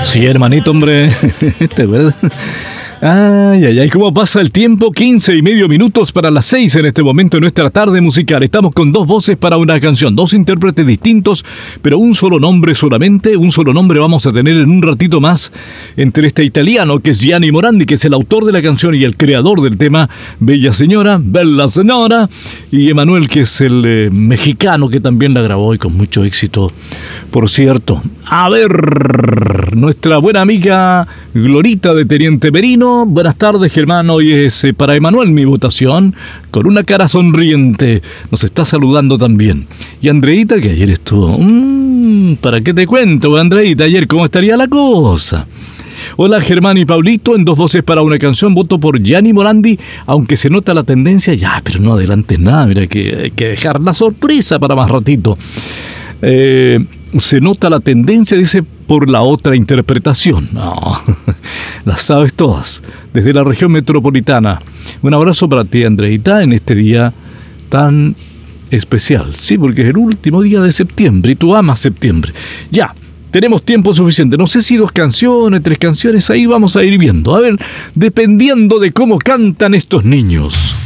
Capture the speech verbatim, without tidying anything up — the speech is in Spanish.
Sí, hermanito, hombre. ¿Te acuerdas? Ay, ay, ay, cómo pasa el tiempo, quince y medio minutos para las seis en este momento de nuestra tarde musical. Estamos con dos voces para una canción, dos intérpretes distintos, pero un solo nombre solamente, un solo nombre vamos a tener en un ratito más entre este italiano que es Gianni Morandi, que es el autor de la canción y el creador del tema Bella Señora, Bella Señora, y Emanuel, que es el eh, mexicano que también la grabó y con mucho éxito, por cierto. A ver, nuestra buena amiga Glorita de Teniente Merino. Buenas tardes, Germán. Hoy es eh, para Emanuel mi votación, con una cara sonriente. Nos está saludando también. Y Andreita, que ayer estuvo... Mmm, ¿para qué te cuento, Andreita? Ayer, ¿cómo estaría la cosa? Hola, Germán y Paulito, en dos voces para una canción, voto por Gianni Morandi, aunque se nota la tendencia, ya, pero no adelantes nada, mira que hay que dejar la sorpresa para más ratito. Eh, se nota la tendencia, dice, por la otra interpretación. No, las sabes todas, desde la región metropolitana. Un abrazo para ti, Andreita, en este día tan especial. Sí, porque es el último día de septiembre y tú amas septiembre. Ya, tenemos tiempo suficiente. No sé si dos canciones, tres canciones, ahí vamos a ir viendo. A ver, dependiendo de cómo cantan estos niños.